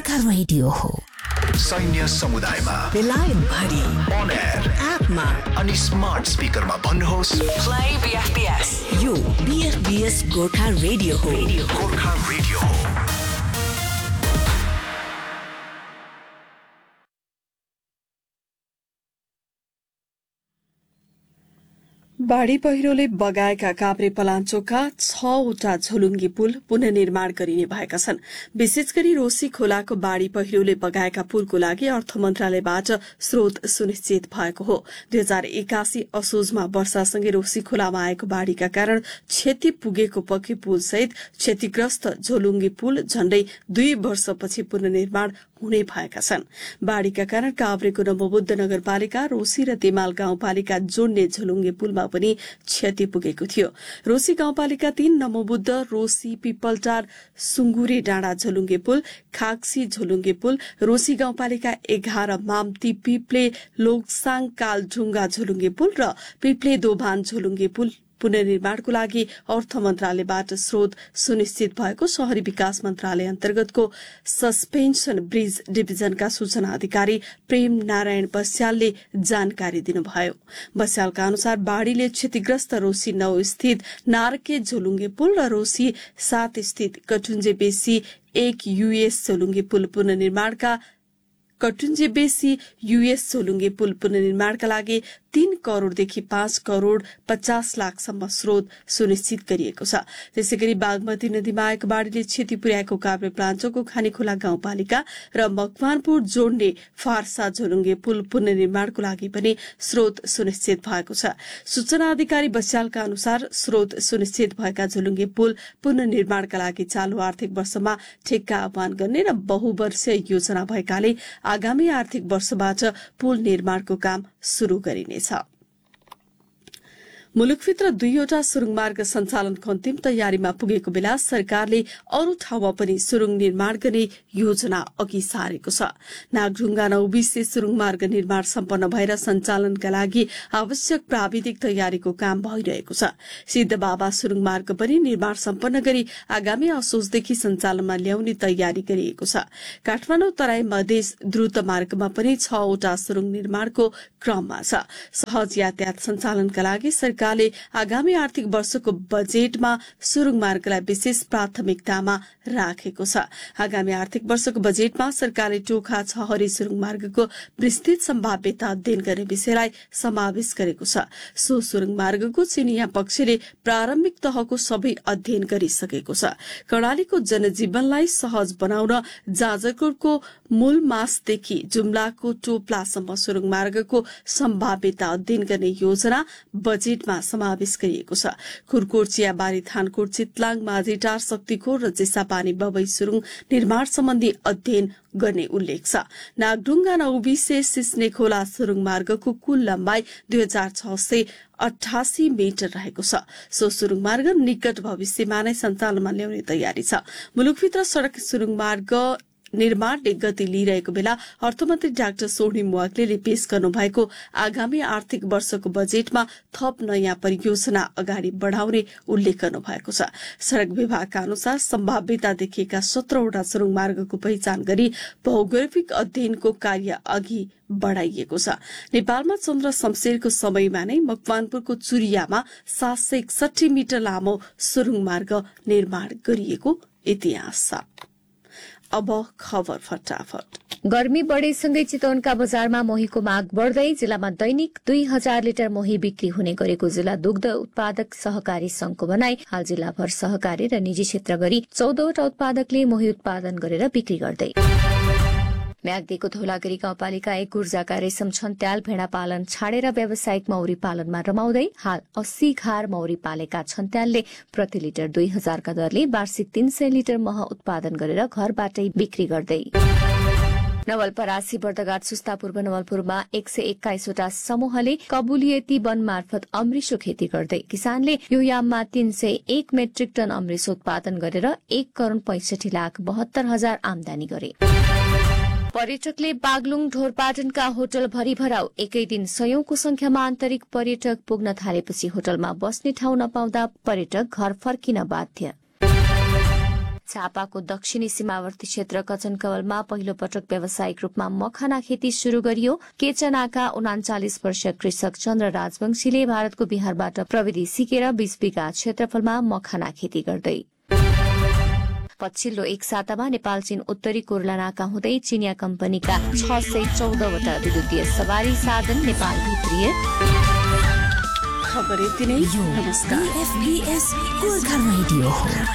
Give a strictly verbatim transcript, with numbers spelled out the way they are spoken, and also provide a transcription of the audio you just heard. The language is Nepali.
गोर्खा रेडियो हो। सैन्य समुदायमा बेलायत भरि अन एयर एपमा अनि स्मार्ट स्पिकरमा भन्नुहोस् प्ले बीएफबीएस। यो बीएफबीएस गोर्खा रेडियो हो। गोर्खा रेडियो हो। बाढी पहिरोले बगाएका काभ्रे पलाञ्चोकका छवटा झोलुङ्गी पुल पुननिर्माण गरिने भएका छन्। विशेष गरी रोशी खोलाको बाढी पहिरोले बगाएका पुलको लागि अर्थ मन्त्रालयबाट स्रोत सुनिश्चित भएको हो। दुई हजार एकासी असोजमा वर्षासँगै रोशी खोलामा आएको बाढीका कारण क्षति पुगेको पक्की पुल सहित क्षतिग्रस्त झोलुङ्गी पुल झण्डै दुई वर्षपछि पुननिर्माण हुने भएका छन्। बाढीका कारण काभ्रेको नवबुद्ध नगरपालिका रोशी र तेमाल गाउँपालिका जोड्ने झोलुङ्गे पुलमा पनि क्षति पुगेको थियो। रोशी गाउँपालिका तीन नवबुद्ध रोशी पिपलटार सुङ्गुरे डाँडा झोलुङ्गे पुल, खाक्सी झोलुङ्गे पुल, रोशी गाउँपालिका एघार माम्ती पिप्ले लोकसाङ कालढुङ्गा झोलुङ्गे पुल र पिप्ले दोभान झोलुङ्गे पुल पुनर्निर्माणको लागि अर्थ मन्त्रालयबाट स्रोत सुनिश्चित भएको शहरी विकास मन्त्रालय अन्तर्गतको सस्पेन्सन ब्रिज डिभिजनका सूचना अधिकारी प्रेम नारायण बस्यालले जानकारी दिनुभयो। बस्यालका अनुसार बाढ़ीले क्षतिग्रस्त रोशी नौ स्थित नारके झोलुङ्गे पुल र रोशी सात स्थित कटुन्जे बेसी एक यूएस झोलुङ्गे पुल पुनर्निर्माणका कटुन्जे बेसी यूएस झोलुङ्गे पुल पुनर्निर्माणका लागि तीन करोड़देखि पाँच करोड़ पचास लाखसम्म स्रोत सुनिश्चित गरिएको छ। त्यसै गरी बागमती नदीमा आएको बाढ़ीले क्षति पुर्याएको काभ्रे पलाञ्चोकको खानीखोला गाउँपालिका र मकवानपुर जोड्ने फारसा झोलुङ्गे पुल पुनर्निर्माणको लागि पनि स्रोत सुनिश्चित भएको छ। सूचना अधिकारी बस्यालका अनुसार स्रोत सुनिश्चित भएका झोलुङ्गे पुल पुनर्निर्माणका लागि चालू आर्थिक वर्षमा ठेक्का आह्वान गर्ने र बहुवर्षीय योजना भएकाले आगामी आर्थिक वर्षबाट पुल निर्माणको काम शुरू गरिनेछ। मुलुकभित्र दुईवटा सुरुङमार्ग सञ्चालनको अन्तिम तयारीमा पुगेको बेला सरकारले अरू ठाउँमा पनि सुरुङ निर्माण गर्ने योजना अघि सारेको छ। नागढुङ्गा नौबिसे सुरुङमार्ग निर्माण सम्पन्न भएर सञ्चालनका लागि आवश्यक प्राविधिक तयारीको काम भइरहेको छ। सिद्धबाबा सुरुङमार्ग पनि निर्माण सम्पन्न गरी आगामी असोजदेखि सञ्चालनमा ल्याउने तयारी गरिएको छ। काठमाडौँ तराई मधेस द्रुत मार्गमा पनि छवटा सुरुङ निर्माणको क्रममा छ। सहज यातायात सञ्चालनका लागि सरकारले आगामी आर्थिक वर्षको बजेटमा सुरुङ मार्गलाई विशेष प्राथमिकतामा राखेको छ। आगामी आर्थिक वर्षको बजेटमा सरकारले टोखा छहरी सुरुङ मार्गको विस्तृत सम्भाव्यता अध्ययन गर्ने विषयलाई समावेश गरेको छ। सो सुरुङ मार्गको चिनिया पक्षले प्रारम्भिक तहको सबै अध्ययन गरिसकेको छ। कर्णालीको जनजीवनलाई सहज बनाउन जाजरकोटको मूलमासदेखि जुम्लाको टोप्लासम्म सुरुङ मार्गको सम्भाव्यता अध्ययन गर्ने योजना बजेटमा समावेश गरिएको छ। खुरकोट चियाबारी थानकोट चितलाङ माझीटार शक्तिखोर र चिसापानी बबई सुरुङ निर्माण सम्बन्धी अध्ययन गर्ने उल्लेख छ। नागढुङ्गा नौबिसे सिस्ने खोला सुरुङ मार्गको कुल लम्बाई दुई हजार छ सय अठासी मिटर रहेको छ। सो सुरुङ मार्ग निकट भविष्यमा नै सञ्चालनमा ल्याउने तयारी छ। मुलुकभित्र सड़क सुरुङ मार्ग निर्माणले गति लिइरहेको बेला अर्थमन्त्री डाक्टर सोर्णी मुवाग्लेले पेश गर्नुभएको आगामी आर्थिक वर्षको बजेटमा थप नयाँ परियोजना अगाडि बढ़ाउने उल्लेख गर्नुभएको छ। सड़क विभागका अनुसार सम्भाव्यता देखिएका सत्रवटा सुरुङ मार्गको पहिचान गरी भौगोलिक अध्ययनको कार्य अघि बढ़ाइएको छ। नेपालमा चन्द्र शमशेरको समयमा नै मकवानपुरको चुरियामा सात सय एकसठी मिटर लामो सुरुङ मार्ग निर्माण गरिएको इतिहास छ। अब खबर फटाफट। गर्मी बढेसँगै चितवनका बजारमा मोहीको माग बढ्दै जिल्लामा दैनिक दुई हजार लिटर मोही बिक्री हुने गरेको जिल्ला दुग्ध उत्पादक सहकारी संघको भनाई। हाल जिल्लाभर सहकारी र निजी क्षेत्र गरी चौधवटा उत्पादकले मोही उत्पादन गरेर बिक्री गर्दै। म्याग्दीको धौलागिरी गाउँपालिका एक ऊर्जाका रेशम छन्त्याल भेडा पालन छाडेर व्यावसायिक मौरी पालनमा रमाउँदै हाल अस्सी घार मौरी पालेका छन्त्यालले प्रति लिटर दुई हजारका दरले वार्षिक तीन सय लिटर मह उत्पादन गरेर घरबाटै बिक्री गर्दै। नवलपरासी बर्दघाट सुस्ता पूर्व नवलपुरमा एक सय एक्काइसवटा समूहले कबुलियती वन मार्फत अमृषो खेती गर्दै किसानले यो याममा तीन सय एक मेट्रिक टन अमृषो उत्पादन गरेर एक करोड़ पैंसठी लाख बहत्तर हजार आमदानी गरे। पर्यटकले बागलुङ ढोरपाटनका होटल भरि भराउ। एकै दिन सयौंको संख्यामा आन्तरिक पर्यटक पुग्न थालेपछि होटलमा बस्ने ठाउँ नपाउँदा पर्यटक घर फर्किन बाध्य। झापाको दक्षिणी सीमावर्ती क्षेत्र कचनकवलमा पहिलो पटक व्यावसायिक रूपमा मखाना खेती शुरू गरियो। केचनाका उनाचालिस वर्षीय कृषक चन्द्र राजवंशीले भारतको बिहारबाट प्रविधि सिकेर बीस बिघा क्षेत्रफलमा मखाना खेती गर्दै। पछिल्लो एक सातामा नेपाल चीन उत्तरी कोर्ला नाका हुँदै चिनिया कम्पनीका छ सय चौधवटा विद्युतीय सवारी साधन नेपाल भित्रिए। खबर यति नै। नमस्कार। बीएफबीएस गोर्खा रेडियो।